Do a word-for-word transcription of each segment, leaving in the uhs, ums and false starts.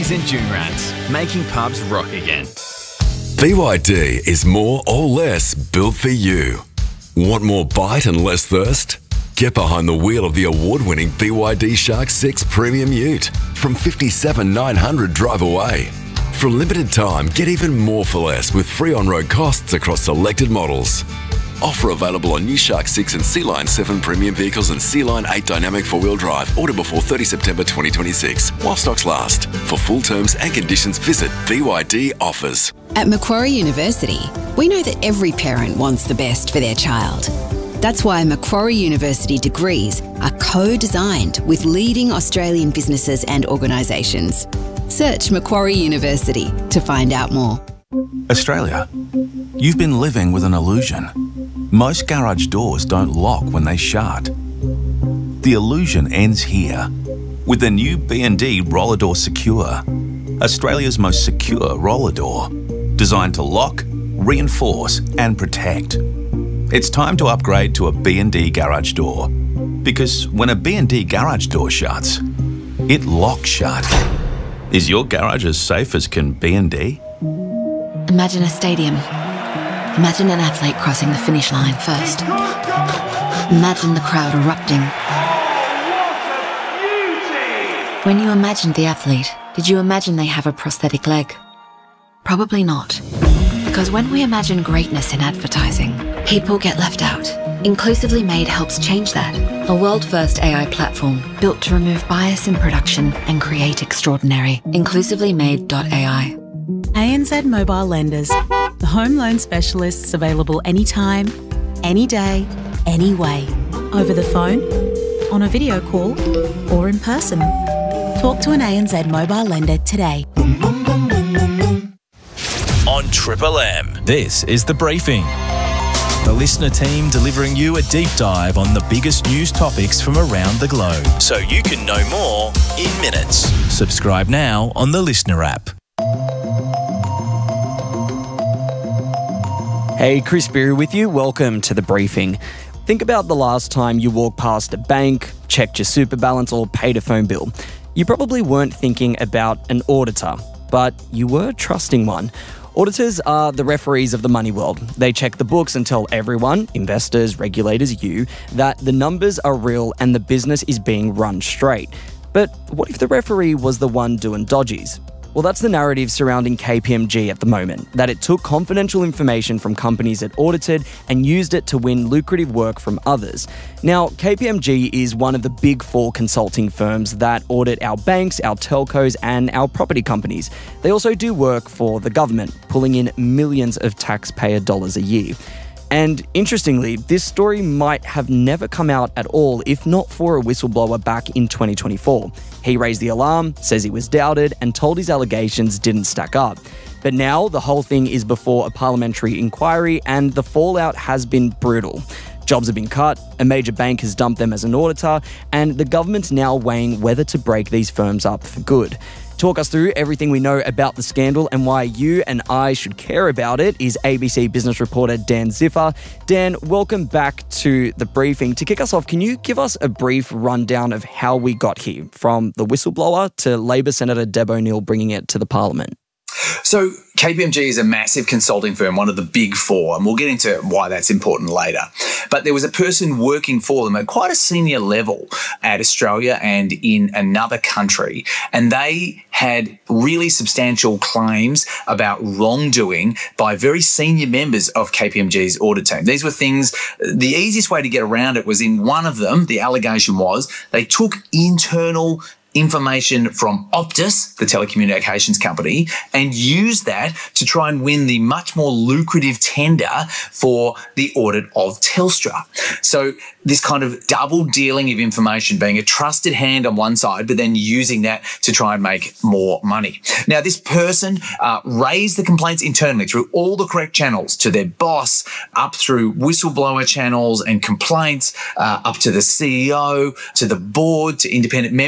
D's and June Rats, making pubs rock again. B Y D is more or less built for you. Want more bite and less thirst? Get behind the wheel of the award-winning B Y D Shark six Premium Ute from fifty-seven thousand nine hundred drive away. For a limited time, get even more for less with free on-road costs across selected models. Offer available on new Shark six and Sea Line seven premium vehicles and Sea Line eight dynamic four-wheel drive. Order before thirtieth September twenty twenty-six while stocks last. For full terms and conditions, visit B Y D Offers. At Macquarie University, we know that every parent wants the best for their child. That's why Macquarie University degrees are co-designed with leading Australian businesses and organisations. Search Macquarie University to find out more. Australia, you've been living with an illusion. Most garage doors don't lock when they shut. The illusion ends here with the new B and D Roller Door Secure, Australia's most secure roller door, designed to lock, reinforce and protect. It's time to upgrade to a B and D garage door, because when a B and D garage door shuts, it locks shut. Is your garage as safe as can B and D? Imagine a stadium. Imagine an athlete crossing the finish line first. Imagine the crowd erupting. When you imagined the athlete, did you imagine they have a prosthetic leg? Probably not. Because when we imagine greatness in advertising, people get left out. Inclusively Made helps change that. A world-first A I platform built to remove bias in production and create extraordinary. inclusively made dot A I. A N Z Mobile Lenders, the home loan specialists available anytime, any day, any way. Over the phone, on a video call, or in person. Talk to an A N Z mobile lender today. On Triple M, this is The Briefing. The listener team delivering you a deep dive on the biggest news topics from around the globe, so you can know more in minutes. Subscribe now on the Listener app. Hey, Chris Beery with you. Welcome to The Briefing. Think about the last time you walked past a bank, checked your super balance or paid a phone bill. You probably weren't thinking about an auditor, but you were trusting one. Auditors are the referees of the money world. They check the books and tell everyone, investors, regulators, you, that the numbers are real and the business is being run straight. But what if the referee was the one doing dodgies? Well, that's the narrative surrounding K P M G at the moment, that it took confidential information from companies it audited and used it to win lucrative work from others. Now, K P M G is one of the big four consulting firms that audit our banks, our telcos, and our property companies. They also do work for the government, pulling in millions of taxpayer dollars a year. And interestingly, this story might have never come out at all if not for a whistleblower back in twenty twenty-four. He raised the alarm, says he was doubted, and told his allegations didn't stack up. But now the whole thing is before a parliamentary inquiry and the fallout has been brutal. Jobs have been cut, a major bank has dumped them as an auditor, and the government's now weighing whether to break these firms up for good. Talk us through everything we know about the scandal and why you and I should care about it is A B C business reporter Dan Ziffer. Dan, welcome back to The Briefing. To kick us off, can you give us a brief rundown of how we got here, from the whistleblower to Labor Senator Deb O'Neill bringing it to the Parliament? So K P M G is a massive consulting firm, one of the big four, and we'll get into why that's important later. But there was a person working for them at quite a senior level at Australia and in another country, and they had really substantial claims about wrongdoing by very senior members of K P M G's audit team. These were things, the easiest way to get around it was in one of them, the allegation was they took internal information from Optus, the telecommunications company, and use that to try and win the much more lucrative tender for the audit of Telstra. So this kind of double dealing of information, being a trusted hand on one side, but then using that to try and make more money. Now, this person uh, raised the complaints internally through all the correct channels to their boss, up through whistleblower channels and complaints, uh, up to the C E O, to the board, to independent members of the board.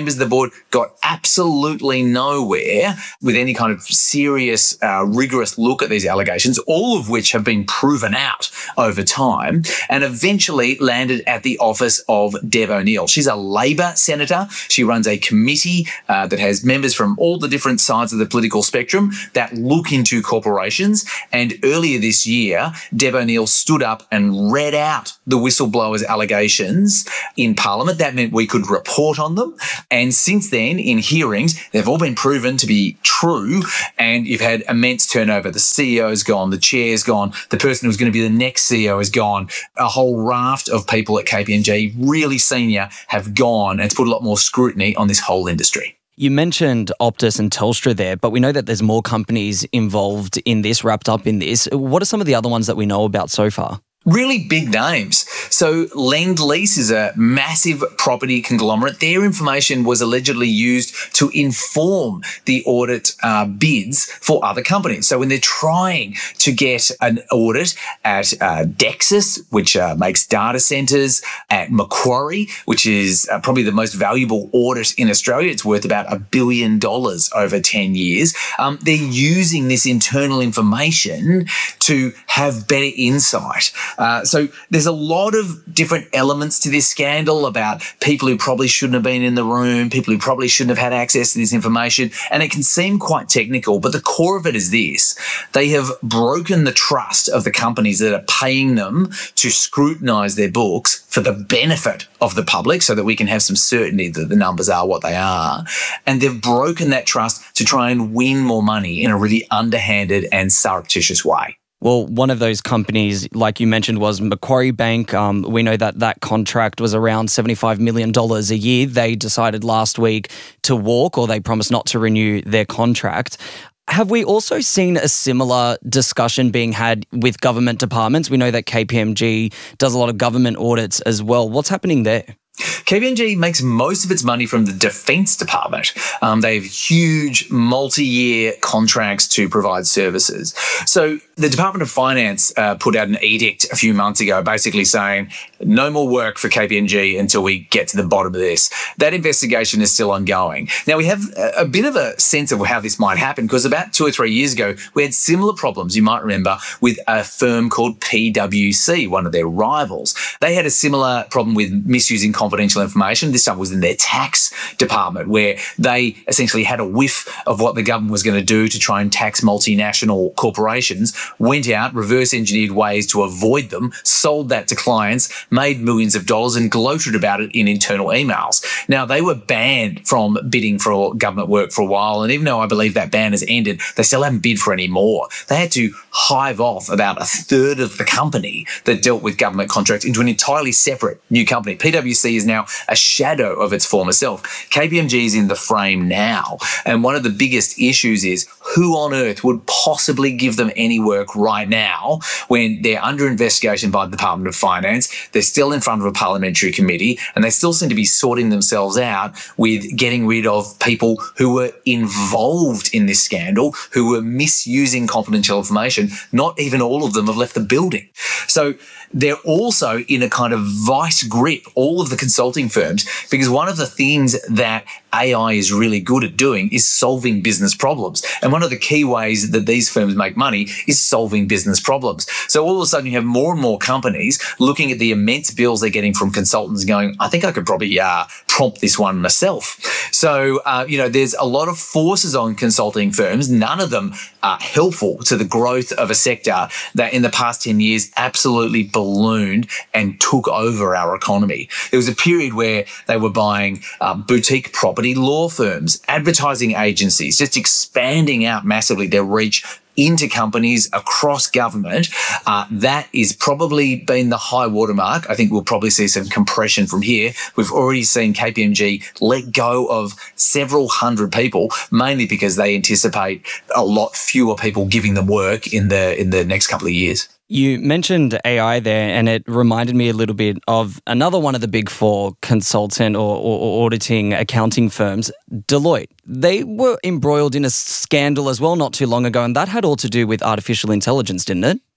court, got absolutely nowhere with any kind of serious, uh, rigorous look at these allegations, all of which have been proven out over time, and eventually landed at the office of Deb O'Neill. She's a Labor senator. She runs a committee uh, that has members from all the different sides of the political spectrum that look into corporations. And earlier this year, Deb O'Neill stood up and read out the whistleblowers' allegations in Parliament. That meant we could report on them. And since then, in hearings, they've all been proven to be true. And you've had immense turnover. The C E O's gone, the chair's gone, the person who's going to be the next C E O is gone. A whole raft of people at K P M G, really senior, have gone, and it's put a lot more scrutiny on this whole industry. You mentioned Optus and Telstra there, but we know that there's more companies involved in this, wrapped up in this. What are some of the other ones that we know about so far? Really big names. So Lend-Lease is a massive property conglomerate. Their information was allegedly used to inform the audit uh, bids for other companies. So when they're trying to get an audit at uh, Dexus, which uh, makes data centres, at Macquarie, which is uh, probably the most valuable audit in Australia, it's worth about a billion dollars over ten years, um, they're using this internal information to have better insight. Uh, so there's a lot of different elements to this scandal about people who probably shouldn't have been in the room, people who probably shouldn't have had access to this information, and it can seem quite technical, but the core of it is this. They have broken the trust of the companies that are paying them to scrutinise their books for the benefit of the public so that we can have some certainty that the numbers are what they are. And they've broken that trust to try and win more money in a really underhanded and surreptitious way. Well, one of those companies, like you mentioned, was Macquarie Bank. Um, we know that that contract was around seventy-five million dollars a year. They decided last week to walk, or they promised not to renew their contract. Have we also seen a similar discussion being had with government departments? We know that K P M G does a lot of government audits as well. What's happening there? K P M G makes most of its money from the Defence Department. Um, they have huge multi-year contracts to provide services. So the Department of Finance uh, put out an edict a few months ago basically saying no more work for K P M G until we get to the bottom of this. That investigation is still ongoing. Now, we have a, a bit of a sense of how this might happen because about two or three years ago, we had similar problems, you might remember, with a firm called P W C, one of their rivals. They had a similar problem with misusing confidential information. This time was in their tax department, where they essentially had a whiff of what the government was going to do to try and tax multinational corporations, went out, reverse engineered ways to avoid them, sold that to clients, made millions of dollars and gloated about it in internal emails. Now, they were banned from bidding for government work for a while, and even though I believe that ban has ended, they still haven't bid for any more. They had to hive off about a third of the company that dealt with government contracts into an entirely separate new company. P W C is now a shadow of its former self. K P M G is in the frame now, and one of the biggest issues is who on earth would possibly give them any work right now when they're under investigation by the Department of Finance, they're still in front of a parliamentary committee, and they still seem to be sorting themselves out with getting rid of people who were involved in this scandal, who were misusing confidential information. Not even all of them have left the building. So they're also in a kind of vice grip, all of the consulting firms, because one of the things that A I is really good at doing is solving business problems. And one of the key ways that these firms make money is solving business problems. So all of a sudden you have more and more companies looking at the immense bills they're getting from consultants going, I think I could probably uh, prompt this one myself. So, uh, you know, there's a lot of forces on consulting firms. None of them are helpful to the growth of a sector that in the past ten years absolutely ballooned and took over our economy. There was a period where they were buying uh, boutique property law firms, advertising agencies, just expanding out massively their reach into companies across government. Uh, that is probably been the high watermark. I think we'll probably see some compression from here. We've already seen K P M G let go of several hundred people, mainly because they anticipate a lot fewer people giving them work in the in the next couple of years. You mentioned A I there, and it reminded me a little bit of another one of the big four consultant or, or, or auditing accounting firms, Deloitte. They were embroiled in a scandal as well not too long ago, and that had all to do with artificial intelligence, didn't it?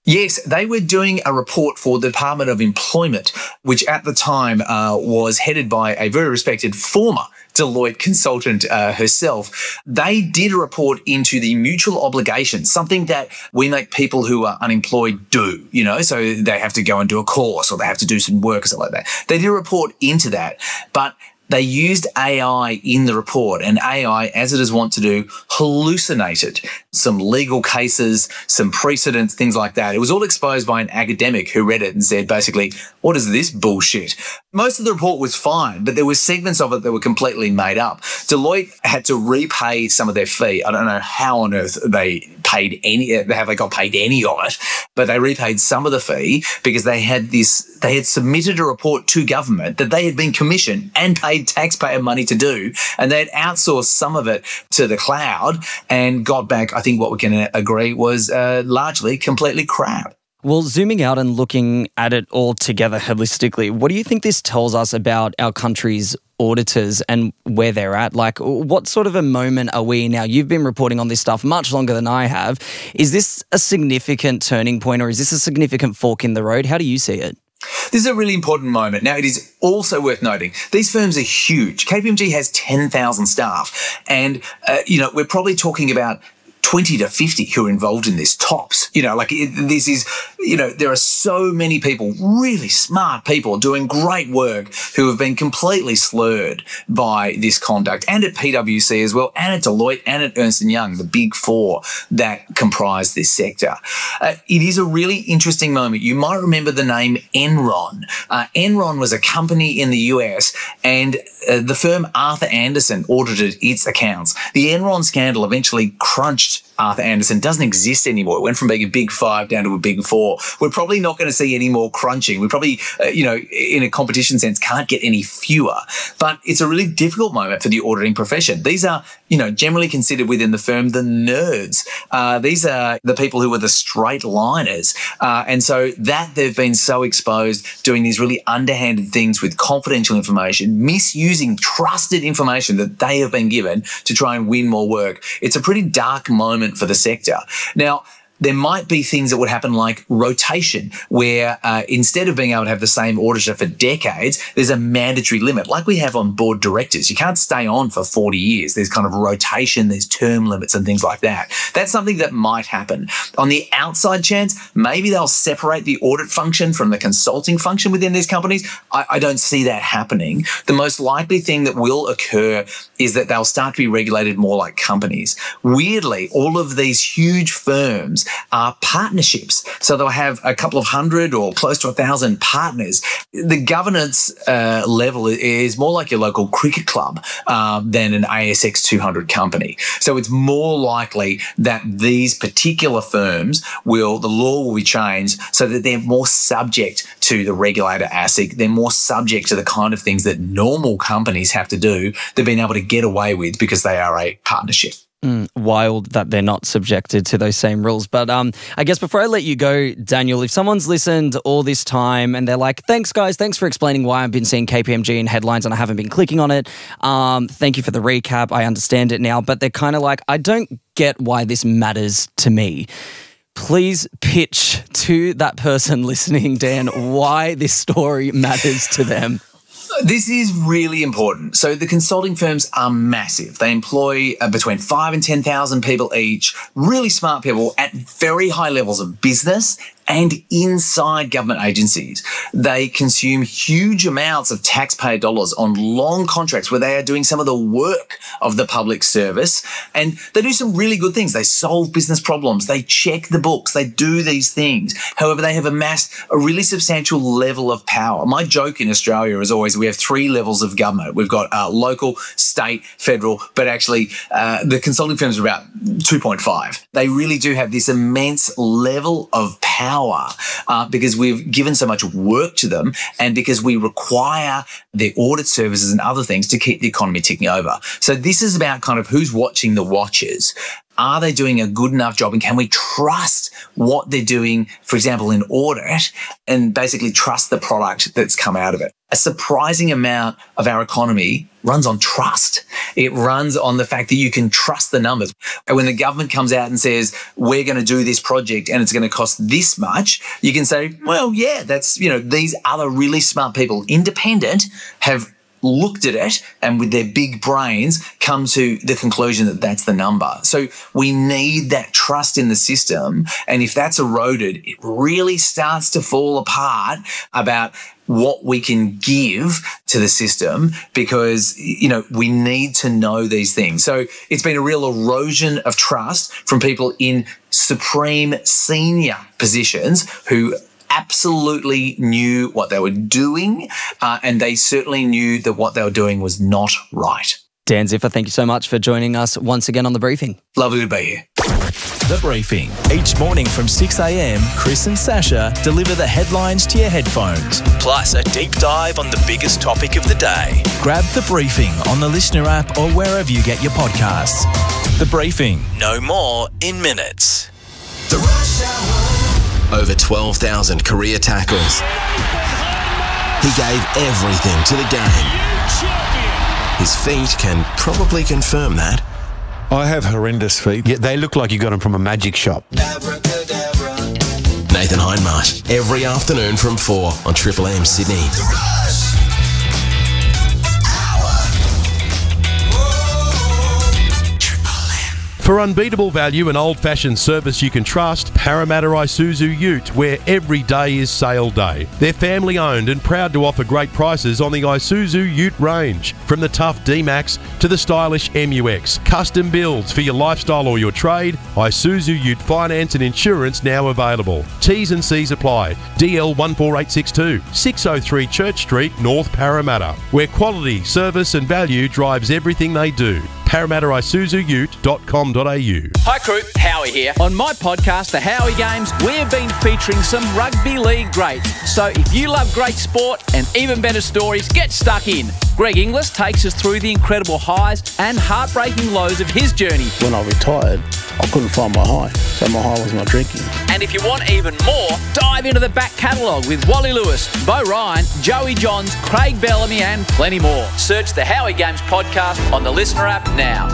Yes, they were doing a report for the Department of Employment, which at the time uh, was headed by a very respected former Deloitte consultant uh, herself. They did a report into the mutual obligations, something that we make people who are unemployed do, you know, so they have to go and do a course or they have to do some work or something like that. They did a report into that, but they used A I in the report, and A I, as it is wont to do, hallucinated some legal cases, some precedents, things like that. It was all exposed by an academic who read it and said, basically, what is this bullshit? Most of the report was fine, but there were segments of it that were completely made up. Deloitte had to repay some of their fee. I don't know how on earth they paid any, have they got paid any of it, but they repaid some of the fee because they had this, they had submitted a report to government that they had been commissioned and paid taxpayer money to do, and they had outsourced some of it to the cloud and got back, I think what we can agree was uh, largely completely crap. Well, zooming out and looking at it all together holistically, what do you think this tells us about our country's auditors and where they're at? Like, what sort of a moment are we in now? You've been reporting on this stuff much longer than I have. Is this a significant turning point, or is this a significant fork in the road? How do you see it? This is a really important moment. Now, it is also worth noting, these firms are huge. K P M G has ten thousand staff, and, uh, you know, we're probably talking about twenty to fifty who are involved in this, tops. You know, like it, this is, you know, there are so many people, really smart people doing great work who have been completely slurred by this conduct, and at P W C as well, and at Deloitte and at Ernst and Young, the big four that comprise this sector. Uh, it is a really interesting moment. You might remember the name Enron. Uh, Enron was a company in the U S, and uh, the firm Arthur Andersen audited its accounts. The Enron scandal eventually crunched Arthur Andersen. Doesn't exist anymore. It went from being a big five down to a big four. We're probably not going to see any more crunching. We probably, uh, you know, in a competition sense, can't get any fewer. But it's a really difficult moment for the auditing profession. These are, you know, generally considered within the firm the nerds. Uh, these are the people who are the straight liners. Uh, and so that they've been so exposed doing these really underhanded things with confidential information, misusing trusted information that they have been given to try and win more work. It's a pretty dark moment for the sector. Now, there might be things that would happen like rotation, where uh, instead of being able to have the same auditor for decades, there's a mandatory limit, like we have on board directors. You can't stay on for forty years. There's kind of rotation, there's term limits and things like that. That's something that might happen. On the outside chance, maybe they'll separate the audit function from the consulting function within these companies. I, I don't see that happening. The most likely thing that will occur is that they'll start to be regulated more like companies. Weirdly, all of these huge firms are partnerships. So they'll have a couple of hundred or close to a thousand partners. The governance uh, level is more like your local cricket club um, than an A S X two hundred company. So it's more likely that these particular firms will, the law will be changed so that they're more subject to the regulator ASIC. They're more subject to the kind of things that normal companies have to do. They've been able to get away with because they are a partnership. Mm, wild that they're not subjected to those same rules. But um, I guess before I let you go, Daniel, if someone's listened all this time and they're like, thanks, guys, thanks for explaining why I've been seeing K P M G in headlines and I haven't been clicking on it. Um, thank you for the recap. I understand it now. But they're kind of like, I don't get why this matters to me. Please pitch to that person listening, Dan, why this story matters to them. This is really important. So the consulting firms are massive. They employ uh, between five and ten thousand people each, really smart people at very high levels of business and inside government agencies. They consume huge amounts of taxpayer dollars on long contracts where they are doing some of the work of the public service, and they do some really good things. They solve business problems. They check the books. They do these things. However, they have amassed a really substantial level of power. My joke in Australia is always we have three levels of government. We've got uh, local, state, federal, but actually uh, the consulting firms are about two point five. They really do have this immense level of power uh, because we've given so much work to them and because we require their audit services and other things to keep the economy ticking over. So this is about kind of who's watching the watchers. Are they doing a good enough job, and can we trust what they're doing, for example, in audit, and basically trust the product that's come out of it? a surprising amount of our economy runs on trust. It runs on the fact that you can trust the numbers. And when the government comes out and says, we're going to do this project and it's going to cost this much, you can say, well, yeah, that's, you know, these other really smart people, independent, have looked at it and with their big brains come to the conclusion that that's the number. So we need that trust in the system. And if that's eroded, it really starts to fall apart about what we can give to the system, because, you know, we need to know these things. So it's been a real erosion of trust from people in supreme senior positions who absolutely knew what they were doing, uh, and they certainly knew that what they were doing was not right. Dan Ziffer, thank you so much for joining us once again on The Briefing. Lovely to be here. The Briefing. Each morning from six a.m, Chris and Sasha deliver the headlines to your headphones, plus a deep dive on the biggest topic of the day. Grab The Briefing on the Listener app or wherever you get your podcasts. The Briefing. No more in minutes. The Rush Hour. Over twelve thousand career tackles. He gave everything to the game. His feet can probably confirm that. I have horrendous feet. Yeah, they look like you got them from a magic shop. Nathan Hindmarsh, every afternoon from four on Triple M Sydney. For unbeatable value and old-fashioned service you can trust, Parramatta Isuzu Ute, where every day is sale day. They're family-owned and proud to offer great prices on the Isuzu Ute range. From the tough D-Max to the stylish M U X. Custom builds for your lifestyle or your trade. Isuzu Ute finance and insurance now available. T's and C's apply. D L one four eight six two, six oh three Church Street, North Parramatta, where quality, service and value drives everything they do. Parramatta Isuzu Ute dot com dot a u. Hi crew, Howie here. On my podcast, The Howie Games, we have been featuring some rugby league greats. So if you love great sport and even better stories, get stuck in. Greg Inglis takes us through the incredible highs and heartbreaking lows of his journey. When I retired, I couldn't find my high, so my high was my drinking. And if you want even more, dive into the back catalogue with Wally Lewis, Bo Ryan, Joey Johns, Craig Bellamy and plenty more. Search the Howie Games podcast on the Listener app now.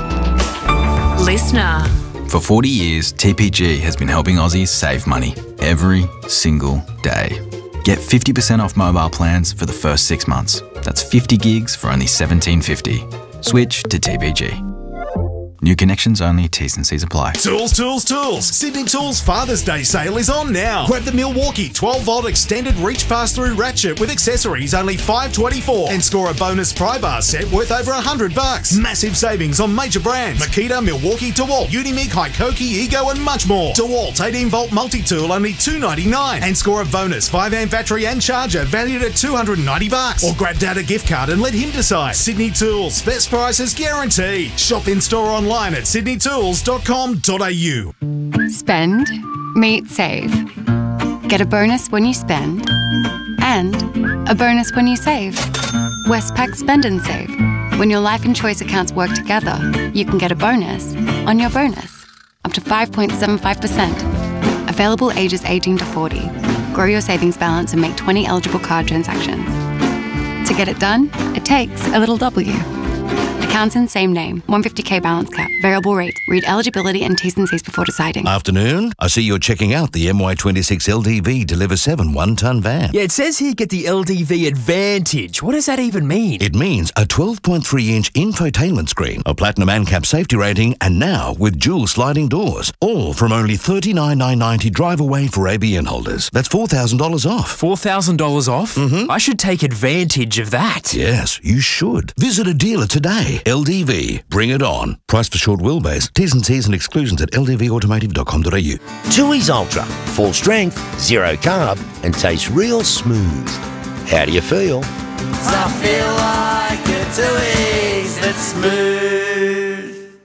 Listener. For forty years, T P G has been helping Aussies save money every single day. Get fifty percent off mobile plans for the first six months. That's fifty gigs for only seventeen fifty. Switch to T P G. New connections only, T's and C's apply. Tools, tools, tools. Sydney Tools Father's Day sale is on now. Grab the Milwaukee twelve volt extended reach pass-through ratchet with accessories only five twenty-four and score a bonus pry bar set worth over one hundred bucks. Massive savings on major brands. Makita, Milwaukee, DeWalt, Unimig, Hikoki, Ego and much more. DeWalt eighteen volt multi-tool only two ninety-nine and score a bonus five amp battery and charger valued at two hundred ninety bucks. Or grab Dad a gift card and let him decide. Sydney Tools, best prices guaranteed. Shop in store online at sydney tools dot com dot a u. Spend, meet, save. Get a bonus when you spend and a bonus when you save. Westpac Spend and Save. When your life and choice accounts work together, you can get a bonus on your bonus. Up to five point seven five percent. Available ages eighteen to forty. Grow your savings balance and make twenty eligible card transactions. To get it done, it takes a little W. Accounts in same name. one hundred fifty k balance cap. Variable rate. Read eligibility and T's and C's before deciding. Afternoon. I see you're checking out the M Y twenty-six L D V Deliver seven one-ton van. Yeah, it says here get the L D V Advantage. What does that even mean? It means a twelve point three inch infotainment screen, a platinum ANCAP safety rating, and now with dual sliding doors. All from only thirty-nine thousand nine hundred ninety dollars drive away for A B N holders. That's four thousand dollars off. four thousand dollars off? Mm-hmm. I should take advantage of that. Yes, you should. Visit a dealer today. L D V. Bring it on. Price for short wheelbase. T's and C's and exclusions at l d v automotive dot com dot a u. Tooheys Ultra. Full strength, zero carb, and tastes real smooth. How do you feel? I feel like a Tooheys that's smooth.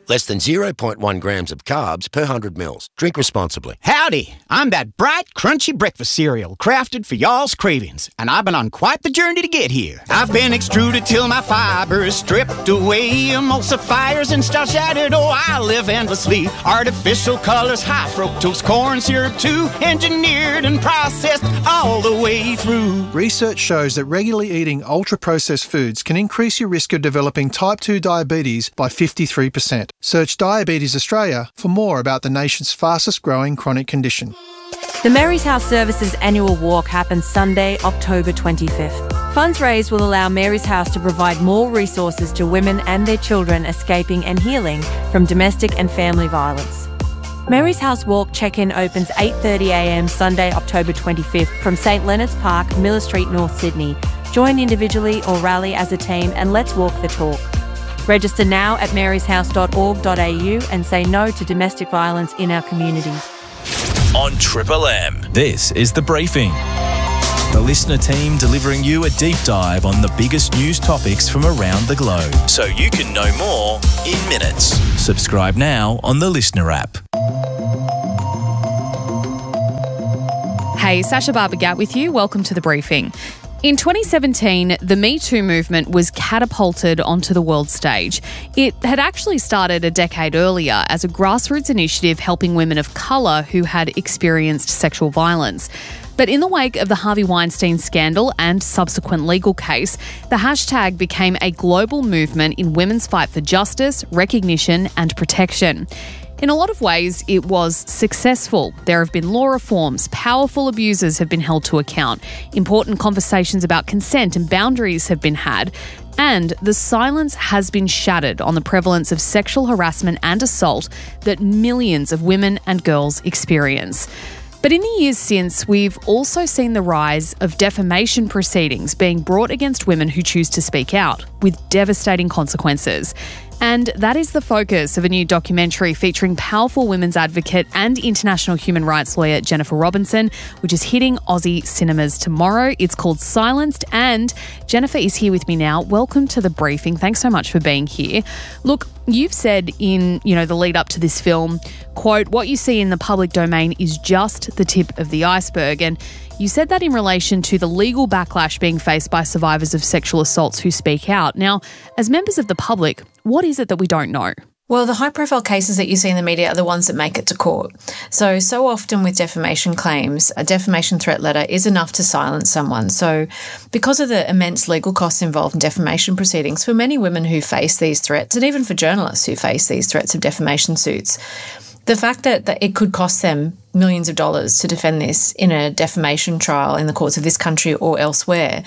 Less than zero point one grams of carbs per one hundred mils. Drink responsibly. Howdy, I'm that bright, crunchy breakfast cereal crafted for y'all's cravings, and I've been on quite the journey to get here. I've been extruded till my fibers stripped away, emulsifiers and starch added, oh, I live endlessly. Artificial colors, high fructose corn syrup too, engineered and processed all the way through. Research shows that regularly eating ultra-processed foods can increase your risk of developing type two diabetes by fifty-three percent. Search Diabetes Australia for more about the nation's fastest growing chronic condition. The Mary's House Services annual walk happens Sunday, October twenty-fifth. Funds raised will allow Mary's House to provide more resources to women and their children escaping and healing from domestic and family violence. Mary's House Walk check-in opens eight thirty a m Sunday, October twenty-fifth from St Leonard's Park, Miller Street, North Sydney. Join individually or rally as a team and let's walk the talk. Register now at marys house dot org dot a u and say no to domestic violence in our community. On Triple M, this is The Briefing. The listener team delivering you a deep dive on the biggest news topics from around the globe, so you can know more in minutes. Subscribe now on the Listener app. Hey, Sasha Barbagat with you. Welcome to The Briefing. In twenty seventeen, the Me Too movement was catapulted onto the world stage. It had actually started a decade earlier as a grassroots initiative helping women of colour who had experienced sexual violence. But in the wake of the Harvey Weinstein scandal and subsequent legal case, the hashtag became a global movement in women's fight for justice, recognition and protection. In a lot of ways, it was successful. There have been law reforms, powerful abusers have been held to account, important conversations about consent and boundaries have been had, and the silence has been shattered on the prevalence of sexual harassment and assault that millions of women and girls experience. But in the years since, we've also seen the rise of defamation proceedings being brought against women who choose to speak out, with devastating consequences. And that is the focus of a new documentary featuring powerful women's advocate and international human rights lawyer Jennifer Robinson, which is hitting Aussie cinemas tomorrow. It's called Silenced, and Jennifer is here with me now. Welcome to The Briefing. Thanks so much for being here. Look, you've said in, you know, the lead up to this film, quote, what you see in the public domain is just the tip of the iceberg. And you said that in relation to the legal backlash being faced by survivors of sexual assaults who speak out. Now, as members of the public, what is it that we don't know? Well, the high-profile cases that you see in the media are the ones that make it to court. So, so often with defamation claims, a defamation threat letter is enough to silence someone. So, because of the immense legal costs involved in defamation proceedings, for many women who face these threats, and even for journalists who face these threats of defamation suits, the fact that, that it could cost them millions of dollars to defend this in a defamation trial in the courts of this country or elsewhere,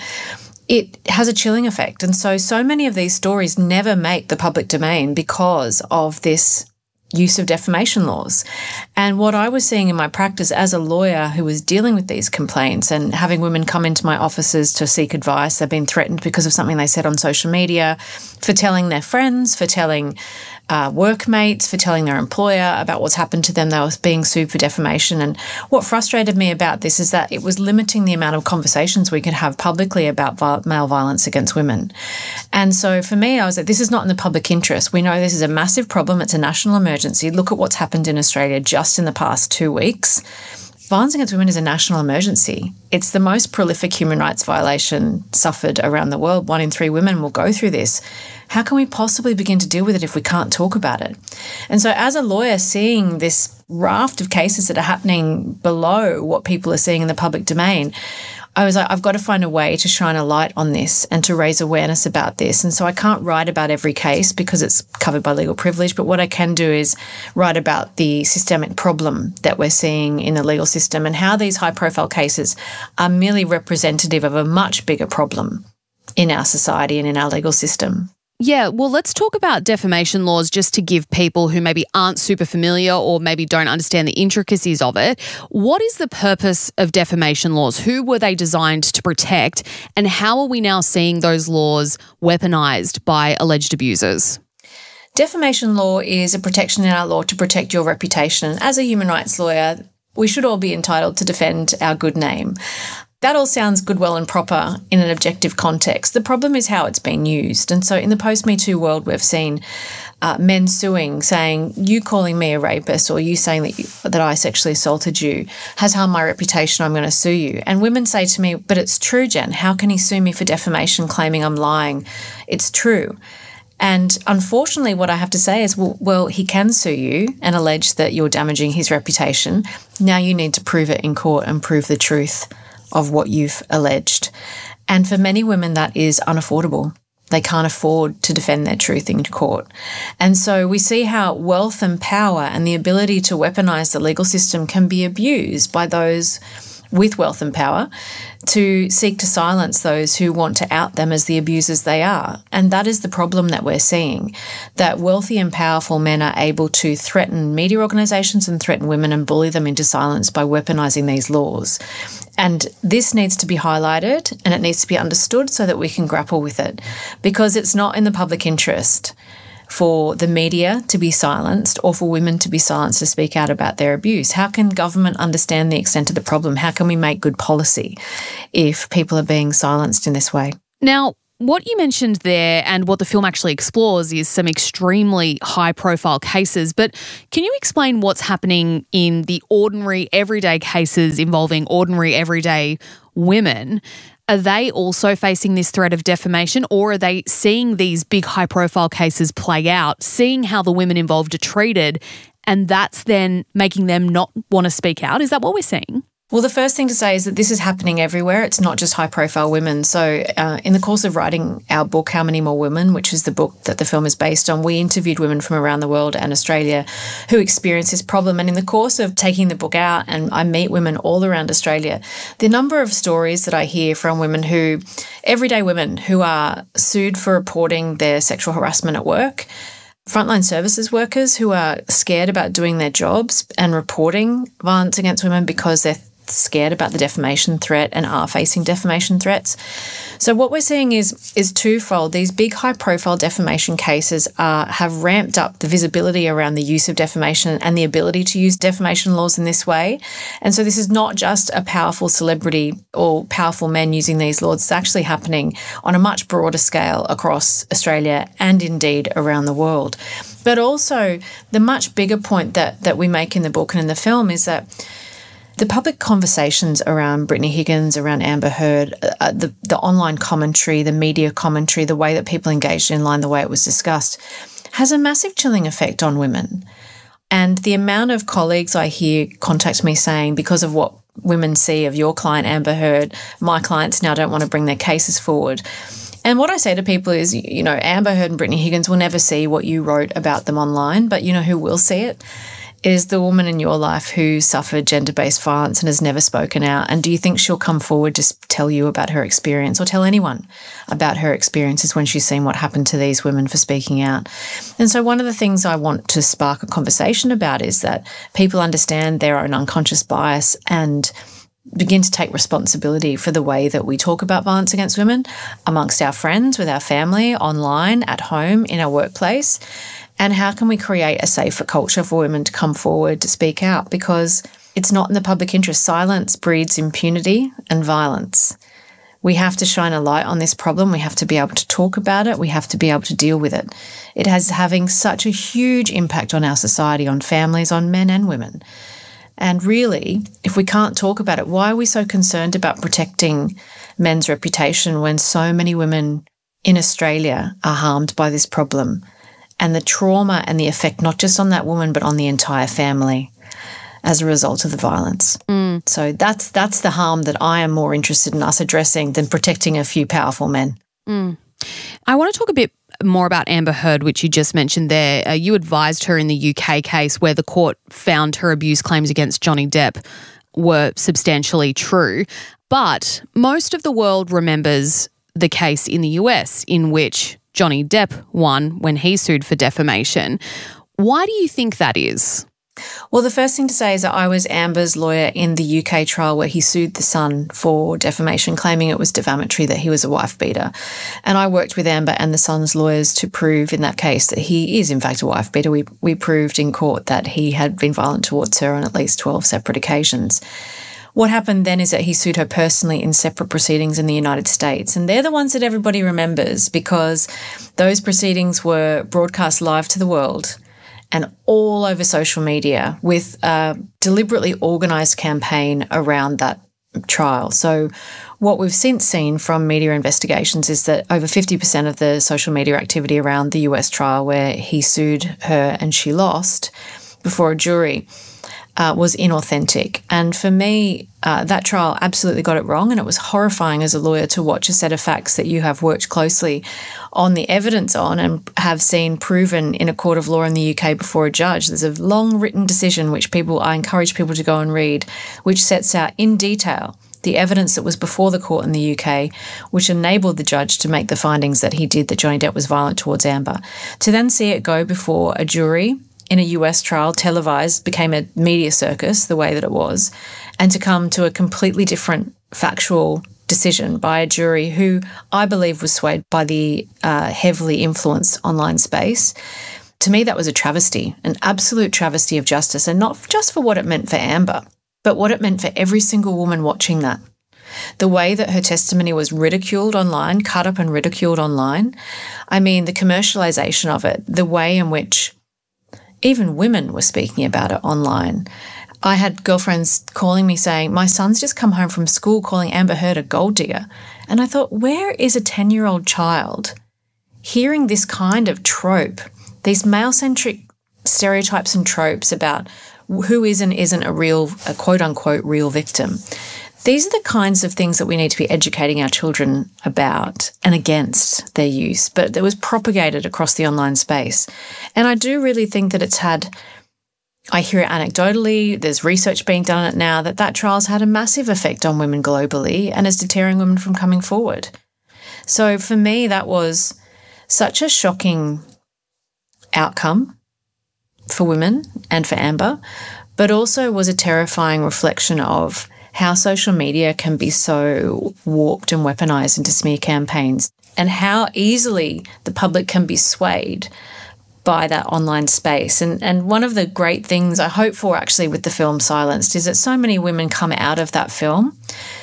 it has a chilling effect. And so, so many of these stories never make the public domain because of this use of defamation laws. And what I was seeing in my practice as a lawyer who was dealing with these complaints and having women come into my offices to seek advice, they've been threatened because of something they said on social media, for telling their friends, for telling uh, workmates, for telling their employer about what's happened to them. They were being sued for defamation. And what frustrated me about this is that it was limiting the amount of conversations we could have publicly about vi- male violence against women. And so for me, I was like, this is not in the public interest. We know this is a massive problem. It's a national emergency. Look at what's happened in Australia just in the past two weeks. Violence against women is a national emergency. It's the most prolific human rights violation suffered around the world. One in three women will go through this. How can we possibly begin to deal with it if we can't talk about it? And so as a lawyer, seeing this raft of cases that are happening below what people are seeing in the public domain, I was like, I've got to find a way to shine a light on this and to raise awareness about this. And so I can't write about every case because it's covered by legal privilege, but what I can do is write about the systemic problem that we're seeing in the legal system and how these high-profile cases are merely representative of a much bigger problem in our society and in our legal system. Yeah, well, let's talk about defamation laws just to give people who maybe aren't super familiar or maybe don't understand the intricacies of it. What is the purpose of defamation laws? Who were they designed to protect? And how are we now seeing those laws weaponized by alleged abusers? Defamation law is a protection in our law to protect your reputation. As a human rights lawyer, we should all be entitled to defend our good name. That all sounds good, well and proper in an objective context. The problem is how it's been used. And so in the post-Me Too world, we've seen uh, men suing, saying, you calling me a rapist or you saying that, you, that I sexually assaulted you has harmed my reputation, I'm going to sue you. And women say to me, but it's true, Jen. How can he sue me for defamation claiming I'm lying? It's true. And unfortunately, what I have to say is, well, well, he can sue you and allege that you're damaging his reputation. Now you need to prove it in court and prove the truth of what you've alleged. And for many women, that is unaffordable. They can't afford to defend their truth in court. And so we see how wealth and power and the ability to weaponize the legal system can be abused by those with wealth and power to seek to silence those who want to out them as the abusers they are. And that is the problem that we're seeing, that wealthy and powerful men are able to threaten media organisations and threaten women and bully them into silence by weaponising these laws. And this needs to be highlighted and it needs to be understood so that we can grapple with it, because it's not in the public interest for the media to be silenced or for women to be silenced to speak out about their abuse. How can government understand the extent of the problem? How can we make good policy if people are being silenced in this way? Now, what you mentioned there and what the film actually explores is some extremely high-profile cases, but can you explain what's happening in the ordinary, everyday cases involving ordinary, everyday women? Are they also facing this threat of defamation, or are they seeing these big high-profile cases play out, seeing how the women involved are treated, and that's then making them not want to speak out? Is that what we're seeing? Well, the first thing to say is that this is happening everywhere. It's not just high-profile women. So uh, in the course of writing our book, How Many More Women, which is the book that the film is based on, we interviewed women from around the world and Australia who experience this problem. And in the course of taking the book out, and I meet women all around Australia, the number of stories that I hear from women who, everyday women who are sued for reporting their sexual harassment at work, frontline services workers who are scared about doing their jobs and reporting violence against women because they're scared about the defamation threat and are facing defamation threats. So what we're seeing is is twofold. These big high-profile defamation cases are, have ramped up the visibility around the use of defamation and the ability to use defamation laws in this way. And so this is not just a powerful celebrity or powerful men using these laws. It's actually happening on a much broader scale across Australia and indeed around the world. But also the much bigger point that, that we make in the book and in the film is that the public conversations around Brittany Higgins, around Amber Heard, uh, the, the online commentary, the media commentary, the way that people engaged in line, the way it was discussed, has a massive chilling effect on women. And the amount of colleagues I hear contact me saying, because of what women see of your client, Amber Heard, my clients now don't want to bring their cases forward. And what I say to people is, you know, Amber Heard and Brittany Higgins will never see what you wrote about them online, but you know who will see it? Is the woman in your life who suffered gender-based violence and has never spoken out. And do you think she'll come forward to tell you about her experience or tell anyone about her experiences when she's seen what happened to these women for speaking out? And so one of the things I want to spark a conversation about is that people understand their own unconscious bias and begin to take responsibility for the way that we talk about violence against women amongst our friends, with our family, online, at home, in our workplace. And how can we create a safer culture for women to come forward to speak out? Because it's not in the public interest. Silence breeds impunity and violence. We have to shine a light on this problem. We have to be able to talk about it. We have to be able to deal with it. It has having such a huge impact on our society, on families, on men and women. And really, if we can't talk about it, why are we so concerned about protecting men's reputation when so many women in Australia are harmed by this problem? And the trauma and the effect, not just on that woman, but on the entire family as a result of the violence. Mm. So that's that's the harm that I am more interested in us addressing than protecting a few powerful men. Mm. I want to talk a bit more about Amber Heard, which you just mentioned there. Uh, you advised her in the U K case where the court found her abuse claims against Johnny Depp were substantially true. But most of the world remembers the case in the U S in which Johnny Depp won when he sued for defamation. Why do you think that is? Well, the first thing to say is that I was Amber's lawyer in the U K trial where he sued the Sun for defamation, claiming it was defamatory, that he was a wife beater. And I worked with Amber and the Sun's lawyers to prove in that case that he is in fact a wife beater. We, we proved in court that he had been violent towards her on at least twelve separate occasions. What happened then is that he sued her personally in separate proceedings in the United States. And they're the ones that everybody remembers because those proceedings were broadcast live to the world and all over social media with a deliberately organised campaign around that trial. So what we've since seen from media investigations is that over fifty percent of the social media activity around the U S trial where he sued her and she lost before a jury Uh, was inauthentic. And for me, uh, that trial absolutely got it wrong, and it was horrifying as a lawyer to watch a set of facts that you have worked closely on the evidence on and have seen proven in a court of law in the U K before a judge. There's a long written decision which people I encourage people to go and read, which sets out in detail the evidence that was before the court in the U K, which enabled the judge to make the findings that he did that Johnny Depp was violent towards Amber. To then see it go before a jury in a U S trial, televised, became a media circus the way that it was, and to come to a completely different factual decision by a jury who I believe was swayed by the uh, heavily influenced online space. To me, that was a travesty, an absolute travesty of justice, and not just for what it meant for Amber, but what it meant for every single woman watching that. The way that her testimony was ridiculed online, cut up and ridiculed online. I mean, the commercialisation of it, the way in which even women were speaking about it online. I had girlfriends calling me saying, my son's just come home from school calling Amber Heard a gold digger. And I thought, where is a ten-year-old child hearing this kind of trope, these male-centric stereotypes and tropes about who is and isn't a real, a quote-unquote real victim? These are the kinds of things that we need to be educating our children about and against their use, but it was propagated across the online space. And I do really think that it's had, I hear it anecdotally, there's research being done on it now, that that trial's had a massive effect on women globally and is deterring women from coming forward. So for me, that was such a shocking outcome for women and for Amber, but also was a terrifying reflection of how social media can be so warped and weaponized into smear campaigns, and how easily the public can be swayed by that online space. And and one of the great things I hope for actually with the film Silenced is that so many women come out of that film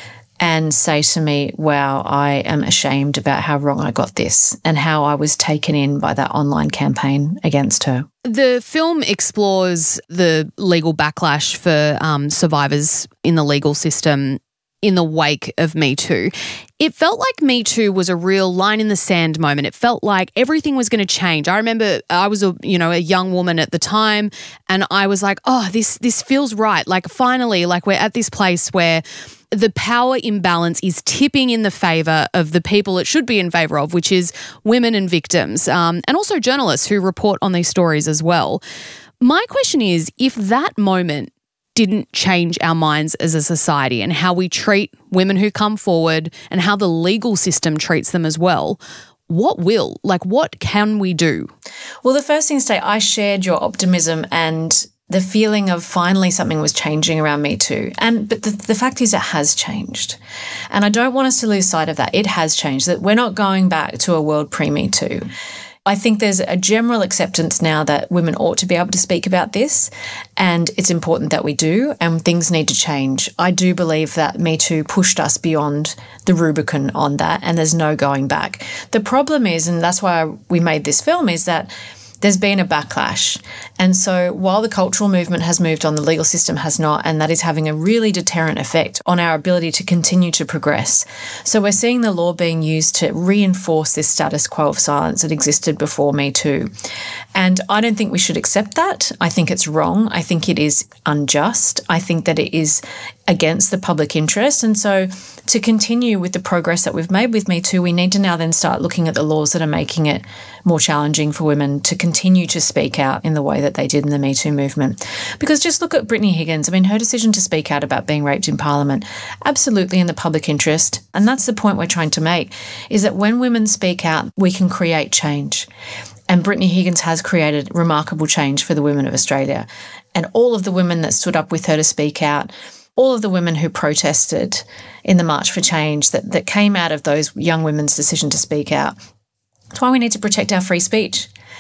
and say to me, wow, I am ashamed about how wrong I got this and how I was taken in by that online campaign against her. The film explores the legal backlash for um, survivors in the legal system in the wake of Me Too. It felt like Me Too was a real line in the sand moment. It felt like everything was going to change. I remember I was a you know a young woman at the time, and I was like, oh, this this feels right. Like finally, like we're at this place where the power imbalance is tipping in the favour of the people it should be in favour of, which is women and victims, um, and also journalists who report on these stories as well. My question is, if that moment didn't change our minds as a society and how we treat women who come forward and how the legal system treats them as well, what will? Like, what can we do? Well, the first thing to say, I shared your optimism and the feeling of finally something was changing around Me Too. And but the, the fact is it has changed. And I don't want us to lose sight of that. It has changed, that we're not going back to a world pre-Me Too. I think there's a general acceptance now that women ought to be able to speak about this, and it's important that we do, and things need to change. I do believe that Me Too pushed us beyond the Rubicon on that, and there's no going back. The problem is, and that's why we made this film, is that there's been a backlash. And so while the cultural movement has moved on, the legal system has not, and that is having a really deterrent effect on our ability to continue to progress. So we're seeing the law being used to reinforce this status quo of silence that existed before Me Too. And I don't think we should accept that. I think it's wrong. I think it is unjust. I think that it is against the public interest. And so to continue with the progress that we've made with Me Too, we need to now then start looking at the laws that are making it more challenging for women to continue to speak out in the way that they did in the Me Too movement. Because just look at Brittany Higgins. I mean, her decision to speak out about being raped in Parliament, absolutely in the public interest. And that's the point we're trying to make, is that when women speak out, we can create change. And Brittany Higgins has created remarkable change for the women of Australia. And all of the women that stood up with her to speak out, all of the women who protested in the March for Change that, that came out of those young women's decision to speak out. That's why we need to protect our free speech.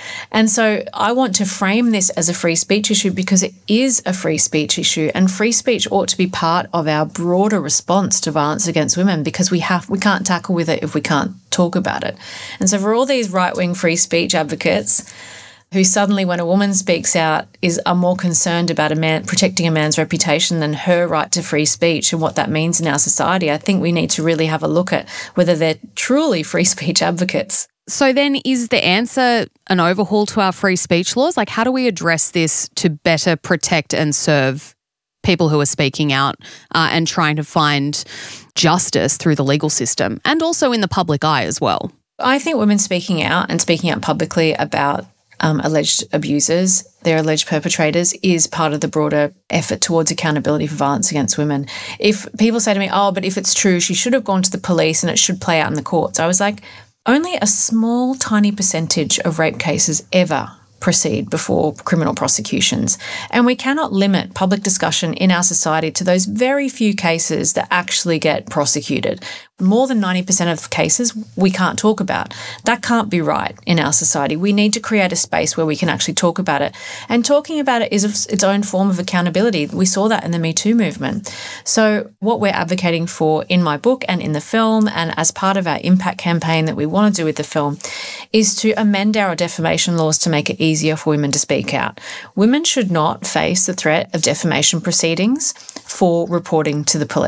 And so I want to frame this as a free speech issue because it is a free speech issue, and free speech ought to be part of our broader response to violence against women, because we have we can't tackle with it if we can't talk about it. And so for all these right-wing free speech advocates who suddenly, when a woman speaks out, is are more concerned about a man protecting a man's reputation than her right to free speech and what that means in our society, I think we need to really have a look at whether they're truly free speech advocates. So then is the answer an overhaul to our free speech laws? Like, how do we address this to better protect and serve people who are speaking out uh, and trying to find justice through the legal system and also in the public eye as well? I think women speaking out and speaking out publicly about Um, alleged abusers, their alleged perpetrators, is part of the broader effort towards accountability for violence against women. If people say to me, oh, but if it's true, she should have gone to the police and it should play out in the courts, I was like, only a small, tiny percentage of rape cases ever proceed before criminal prosecutions. And we cannot limit public discussion in our society to those very few cases that actually get prosecuted. More than ninety percent of cases we can't talk about. That can't be right in our society. We need to create a space where we can actually talk about it. And talking about it is its own form of accountability. We saw that in the Me Too movement. So what we're advocating for in my book and in the film, and as part of our impact campaign that we want to do with the film, is to amend our defamation laws to make it easier for women to speak out. Women should not face the threat of defamation proceedings for reporting to the police.